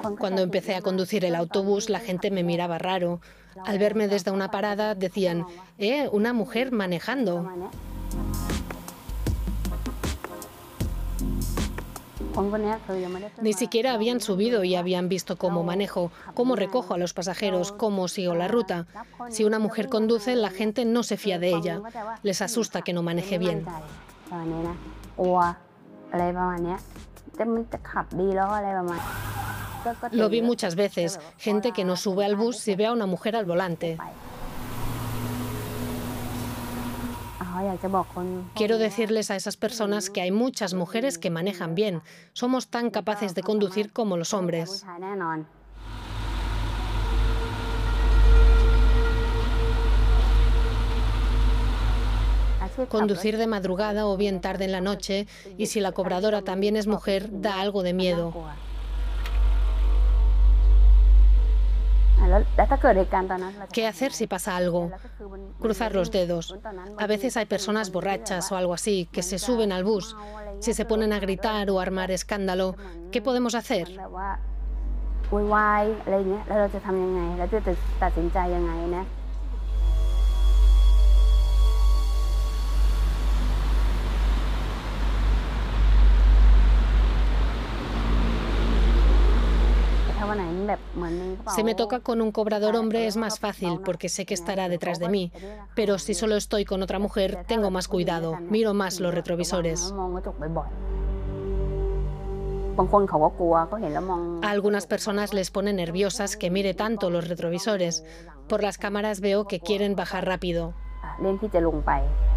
Cuando empecé a conducir el autobús, la gente me miraba raro. Al verme desde una parada, decían, una mujer manejando. Ni siquiera habían subido y habían visto cómo manejo, cómo recojo a los pasajeros, cómo sigo la ruta. Si una mujer conduce, la gente no se fía de ella. Les asusta que no maneje bien. Lo vi muchas veces, gente que no sube al bus si ve a una mujer al volante. Quiero decirles a esas personas que hay muchas mujeres que manejan bien. Somos tan capaces de conducir como los hombres. Conducir de madrugada o bien tarde en la noche, y si la cobradora también es mujer, da algo de miedo. ¿Qué hacer si pasa algo? Cruzar los dedos. A veces hay personas borrachas o algo así que se suben al bus. Si se ponen a gritar o a armar escándalo, ¿qué podemos hacer? Si me toca con un cobrador hombre es más fácil porque sé que estará detrás de mí, pero si solo estoy con otra mujer tengo más cuidado, miro más los retrovisores. A algunas personas les pone nerviosas que mire tanto los retrovisores. Por las cámaras veo que quieren bajar rápido.